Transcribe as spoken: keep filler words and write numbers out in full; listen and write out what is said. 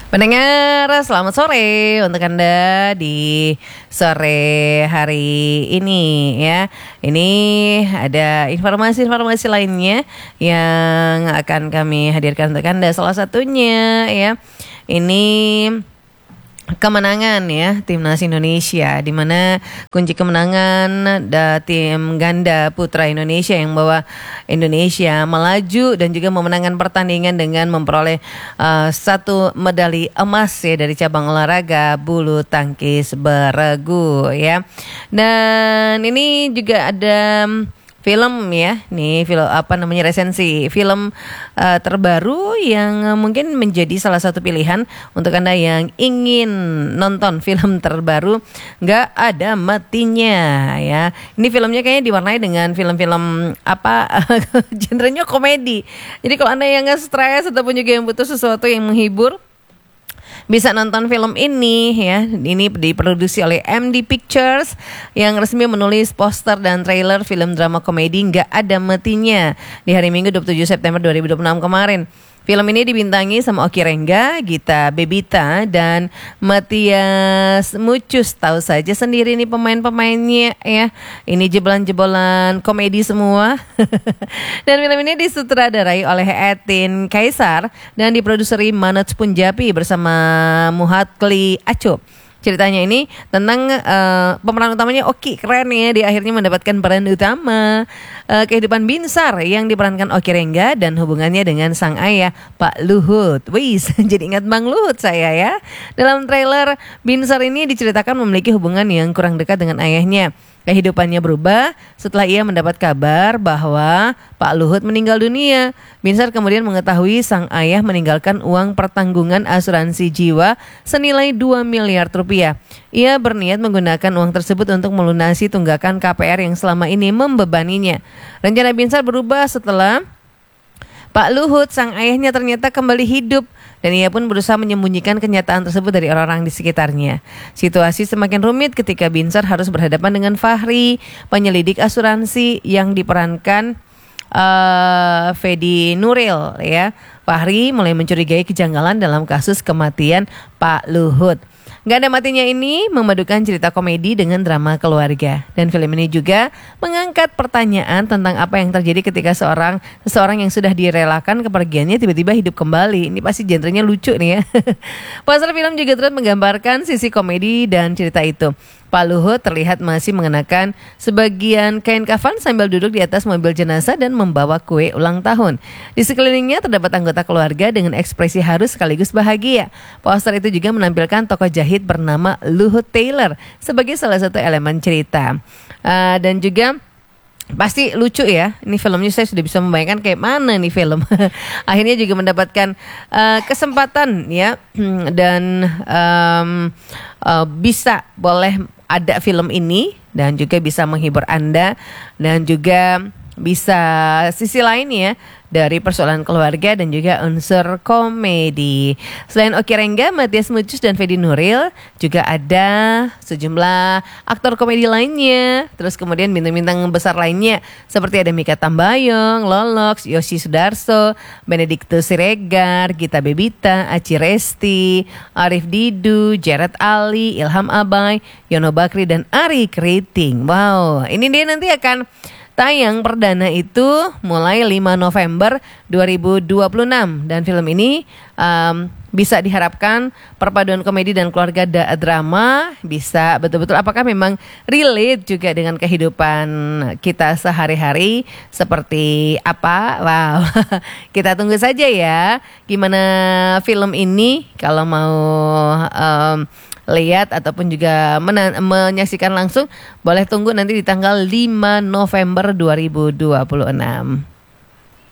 Pendengar, selamat sore untuk Anda di sore hari ini ya. Ini ada informasi-informasi lainnya yang akan kami hadirkan untuk Anda. Salah satunya ya, ini kemenangan ya timnas Indonesia, di mana kunci kemenangan da, tim ganda putra Indonesia yang membawa Indonesia melaju dan juga memenangkan pertandingan dengan memperoleh uh, satu medali emas ya dari cabang olahraga bulu tangkis beregu ya. Dan ini juga ada film ya, nih film apa namanya resensi film uh, terbaru yang uh, mungkin menjadi salah satu pilihan untuk Anda yang ingin nonton film terbaru nggak ada matinya ya. Ini filmnya kayaknya diwarnai dengan film-film apa genrenya komedi. Jadi kalau Anda yang nggak stres ataupun juga yang butuh sesuatu yang menghibur, bisa nonton film ini ya. Ini diproduksi oleh M D Pictures yang resmi menulis poster dan trailer film drama komedi Nggak Ada Matinya di hari Minggu dua puluh tujuh September dua ribu dua puluh enam kemarin. Film ini dibintangi sama Oki Rengga, Gita Bebita, dan Matias Mucus. Tahu saja sendiri nih pemain-pemainnya ya. Ini jebolan-jebolan komedi semua. Dan film ini disutradarai oleh Etin Kaisar dan diproduseri Manoj Punjabi bersama Muhatli Aco. Ceritanya ini tentang uh, pemeran utamanya Oki, keren ya, dia akhirnya mendapatkan peran utama uh, kehidupan Binsar yang diperankan Oki Rengga dan hubungannya dengan sang ayah Pak Luhut. Wis, jadi ingat Bang Luhut saya ya. Dalam trailer, Binsar ini diceritakan memiliki hubungan yang kurang dekat dengan ayahnya. Kehidupannya berubah setelah ia mendapat kabar bahwa Pak Luhut meninggal dunia. Binsar kemudian mengetahui sang ayah meninggalkan uang pertanggungan asuransi jiwa senilai dua miliar rupiah. Ia berniat menggunakan uang tersebut untuk melunasi tunggakan K P R yang selama ini membebaninya. Rencana Binsar berubah setelah Pak Luhut, sang ayahnya, ternyata kembali hidup dan ia pun berusaha menyembunyikan kenyataan tersebut dari orang-orang di sekitarnya. Situasi semakin rumit ketika Binsar harus berhadapan dengan Fahri, penyelidik asuransi yang diperankan uh, Fedi Nuril ya. Fahri mulai mencurigai kejanggalan dalam kasus kematian Pak Luhut. Nggak Ada Matinya ini memadukan cerita komedi dengan drama keluarga. Dan film ini juga mengangkat pertanyaan tentang apa yang terjadi ketika seorang seseorang yang sudah direlakan kepergiannya tiba-tiba hidup kembali. Ini pasti genrenya lucu nih ya. Poster film juga turut menggambarkan sisi komedi dan cerita itu. Pak Luhut terlihat masih mengenakan sebagian kain kafan sambil duduk di atas mobil jenazah dan membawa kue ulang tahun. Di sekelilingnya terdapat anggota keluarga dengan ekspresi haru sekaligus bahagia. Poster itu juga menampilkan tokoh jahit bernama Luhut Taylor sebagai salah satu elemen cerita. Uh, dan juga pasti lucu ya. Ini filmnya saya sudah bisa membayangkan kayak mana nih film. Akhirnya juga mendapatkan uh, kesempatan ya dan um, uh, bisa boleh ada film ini dan juga bisa menghibur Anda dan juga bisa sisi lain ya dari persoalan keluarga dan juga unsur komedi. Selain Oki Rengga, Matias Mucus dan Fedi Nuril, juga ada sejumlah aktor komedi lainnya. Terus kemudian bintang-bintang besar lainnya seperti ada Mika Tambayong, Lolox, Yosi Sudarso, Benediktus Siregar, Gita Bebita, Aci Resti, Arif Didu, Jared Ali, Ilham Abai, Yono Bakri, dan Ari Kriting. Wow, ini dia nanti akan tayang perdana itu mulai lima November dua ribu dua puluh enam. Dan film ini um, bisa diharapkan perpaduan komedi dan keluarga da- drama bisa betul-betul apakah memang relate juga dengan kehidupan kita sehari-hari seperti apa. Wow, kita tunggu saja ya gimana film ini. Kalau mau um, lihat ataupun juga mena- menyaksikan langsung, boleh tunggu nanti di tanggal lima November dua ribu dua puluh enam.